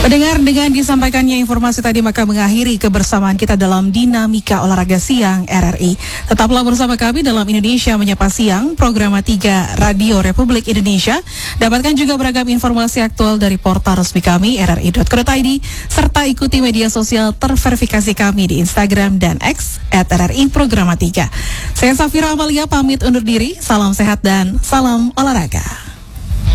Pendengar, dengan disampaikannya informasi tadi maka mengakhiri kebersamaan kita dalam Dinamika Olahraga Siang RRI. Tetaplah bersama kami dalam Indonesia Menyapa Siang, program 3 Radio Republik Indonesia. Dapatkan juga beragam informasi aktual dari portal resmi kami rri.co.id serta ikuti media sosial terverifikasi kami di Instagram dan X @RRI Programa 3. Saya Safira Amalia pamit undur diri. Salam sehat dan salam olahraga.